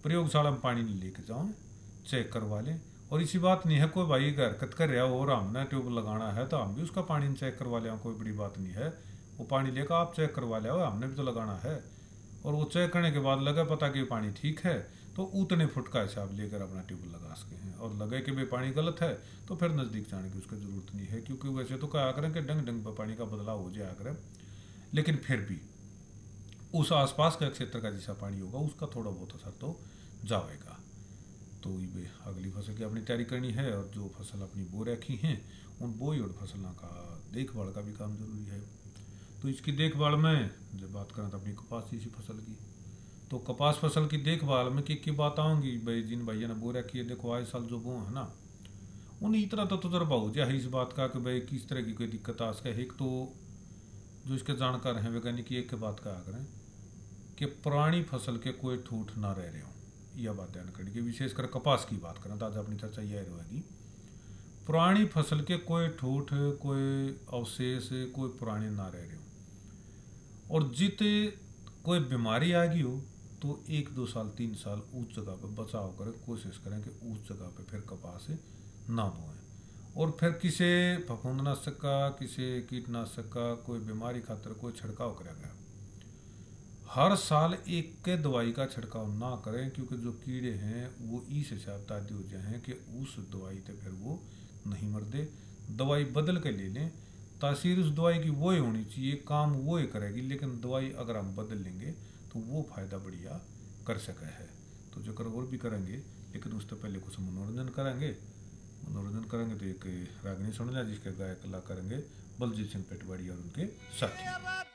प्रयोगशाला में पानी नहीं लेके जाओ, चेक करवा लें। और इसी बात नहीं है कोई भाई हरकत कर रहा हो और हमने ट्यूब लगाना है तो हम भी उसका पानी चेक करवा लें, कोई बड़ी बात नहीं है। वो पानी लेकर आप चेक करवा ले, हमने भी तो लगाना है। और वो चेक करने के बाद लगा पता कि पानी ठीक है तो उतने फुट का हिसाब लेकर अपना ट्यूब लगा सके हैं। और लगे कि भाई पानी गलत है तो फिर नज़दीक जाने की उसकी ज़रूरत नहीं है, क्योंकि वैसे तो कहा करें कि डंग डंग पर पानी का बदलाव हो जाया करें, लेकिन फिर भी उस आसपास का क्षेत्र का जैसा पानी होगा उसका थोड़ा बहुत असर तो जाएगा। तो ये अगली फसल की अपनी तैयारी करनी है, और जो फसल अपनी बो रखी हैं उन बोई और फसलों का देखभाल का भी काम जरूरी है। तो इसकी देखभाल में जब बात करें तो अपनी कपास जैसी फसल की, तो कपास फसल की देखभाल में की बात आऊँगी भाई, जिन भैया ने बो रखी है देखो आए साल जो बो है ना, उन्हें इतना तो तजर्बा हो जाए इस बात का कि भाई किस तरह की कोई दिक्कत आ सके। एक तो जो इसके जानकार हैं वैज्ञानिक एक के बात कहा करें कि पुरानी फसल के कोई ठूठ ना रह रहे हों, यह बात ध्यान करनी कि विशेषकर कपास की बात करें तो आज अपनी चर्चा यह रहेगी। पुरानी फसल के कोई ठूठ, कोई अवशेष, कोई पुराने ना रह रहे हो। और जिते कोई बीमारी आ गई हो तो 1-2 साल 3 साल उस जगह पर बचाव करें, कोशिश करें कि उस जगह पर फिर कपास ना बोएं। और फिर किसी फफूंदनाशक का, किसी कीटनाशक का, कोई बीमारी खातर कोई छिड़काव करा गया, हर साल एक के दवाई का छिड़काव ना करें, क्योंकि जो कीड़े हैं वो इस हिसाब तादी हो जाए हैं कि उस दवाई से फिर वो नहीं मरते। दवाई बदल के ले लें, तासीर उस दवाई की वो ही होनी चाहिए, काम वो ही करेगी, लेकिन दवाई अगर हम बदल लेंगे तो वो फायदा बढ़िया कर सके है। तो जो कर और भी करेंगे, लेकिन उससे पहले कुछ मनोरंजन करेंगे। मनोरंजन करेंगे तो एक रागनी सुन लिया जिसके गायक कला करेंगे बलजीत सिंह पेटवाड़ी और उनके साथी।